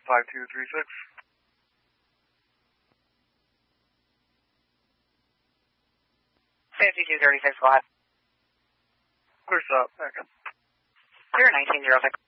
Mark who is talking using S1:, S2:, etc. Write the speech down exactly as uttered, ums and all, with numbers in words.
S1: five two three six.
S2: fifty-two thirty-six, go ahead.
S1: Clear stop, back up.
S2: Clear nineteen zero six.